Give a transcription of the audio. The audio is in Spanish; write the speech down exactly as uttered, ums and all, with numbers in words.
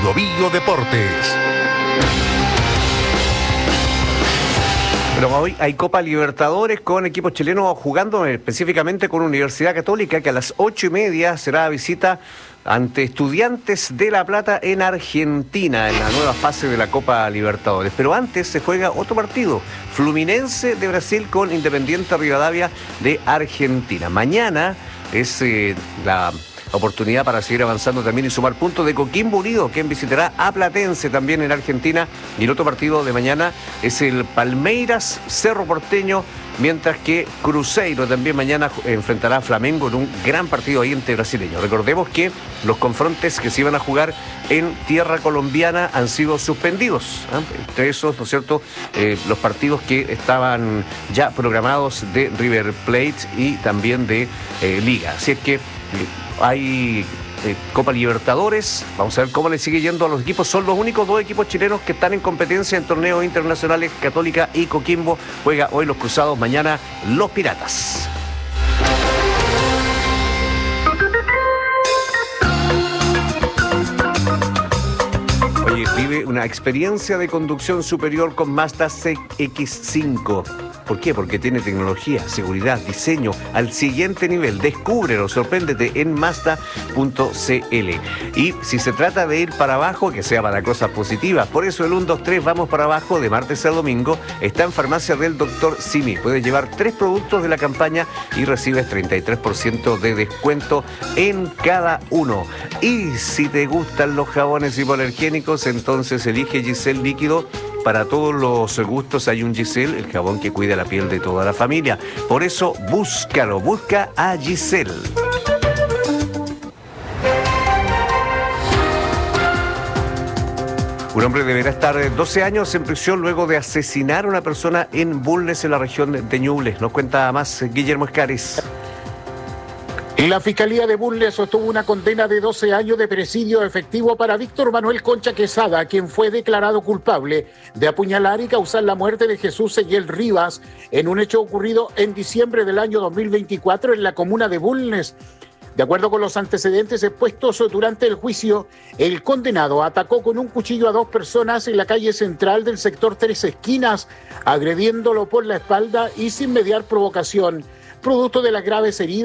Bio Bio Deportes. Pero hoy hay Copa Libertadores con equipos chilenos jugando específicamente con Universidad Católica, que a las ocho y media será visita ante Estudiantes de La Plata en Argentina, en la nueva fase de la Copa Libertadores. Pero antes se juega otro partido, Fluminense de Brasil con Independiente Rivadavia de Argentina. Mañana es eh, la oportunidad para seguir avanzando también y sumar puntos de Coquimbo Unido, quien visitará a Platense también en Argentina. Y el otro partido de mañana es el Palmeiras Cerro Porteño, mientras que Cruzeiro también mañana enfrentará a Flamengo en un gran partido ahí entre brasileños. Recordemos que los confrontes que se iban a jugar en tierra colombiana han sido suspendidos, ¿eh? Entre esos, ¿no es cierto?, eh, los partidos que estaban ya programados de River Plate y también de eh, Liga. Así es que eh, hay eh, Copa Libertadores. Vamos a ver cómo le sigue yendo a los equipos. Son los únicos dos equipos chilenos que están en competencia en torneos internacionales. Católica y Coquimbo. Juega hoy los Cruzados, mañana los Piratas. Oye, vive una experiencia de conducción superior con Mazda C X cinco. ¿Por qué? Porque tiene tecnología, seguridad, diseño al siguiente nivel. Descúbrelo, sorpréndete en Mazda punto c l. Y si se trata de ir para abajo, que sea para cosas positivas. Por eso el uno, dos, tres, vamos para abajo, de martes a domingo, está en Farmacia del Doctor Simi. Puedes llevar tres productos de la campaña y recibes treinta y tres por ciento de descuento en cada uno. Y si te gustan los jabones hipoalergénicos, entonces elige Giselle Líquido. Para todos los gustos hay un Giselle, el jabón que cuida la piel de toda la familia. Por eso, búscalo, busca a Giselle. Un hombre deberá estar doce años en prisión luego de asesinar a una persona en Bulnes, en la región de Ñuble. Nos cuenta más Guillermo Escares. La Fiscalía de Bulnes sostuvo una condena de doce años de presidio efectivo para Víctor Manuel Concha Quesada, quien fue declarado culpable de apuñalar y causar la muerte de Jesús Seguel Rivas en un hecho ocurrido en diciembre del año dos mil veinticuatro en la comuna de Bulnes. De acuerdo con los antecedentes expuestos durante el juicio, el condenado atacó con un cuchillo a dos personas en la calle central del sector Tres Esquinas, agrediéndolo por la espalda y sin mediar provocación. Producto de las graves heridas